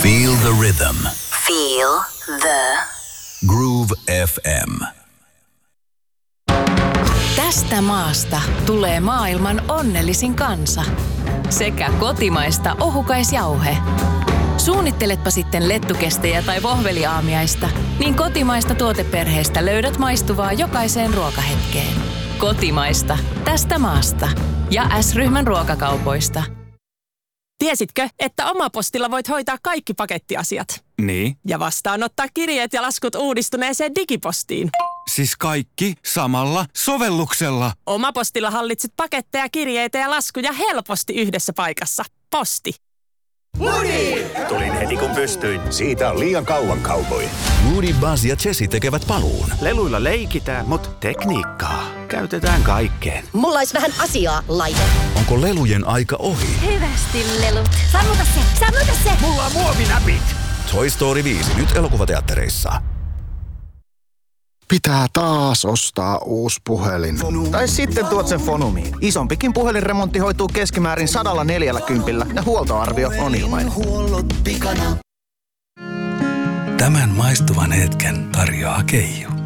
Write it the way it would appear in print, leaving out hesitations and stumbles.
Feel the rhythm. Feel the Groove FM. Tästä maasta tulee maailman onnellisin kansa. Sekä kotimaista ohukaisjauhe. Suunnitteletpa sitten lettukestejä tai vohveliaamiaista, niin kotimaista tuoteperheestä löydät maistuvaa jokaiseen ruokahetkeen. Kotimaista, tästä maasta. Ja S-ryhmän ruokakaupoista. Tiesitkö, että Omapostilla voit hoitaa kaikki pakettiasiat? Niin. Ja vastaanottaa kirjeet ja laskut uudistuneeseen digipostiin. Siis kaikki samalla sovelluksella. Omapostilla hallitset paketteja, kirjeitä ja laskuja helposti yhdessä paikassa. Posti. Tulin heti kun pystyin. Siitä on liian kauan cowboy. Woody, Buzz ja Jessie tekevät paluun. Leluilla leikitään, mutta tekniikkaa käytetään kaikkeen. Mulla olisi vähän asiaa, laite. Onko lelujen aika ohi? Hyvästi lelut. Sammuta se! Mulla on muovinäpit. Toy Story 5 nyt elokuvateattereissa. Pitää taas ostaa uusi puhelin. Tai sitten tuot sen Fonumiin. Isompikin puhelinremontti hoituu keskimäärin 140 ja huoltoarvio on ilmainen. Tämän maistuvan hetken tarjoaa Keijo.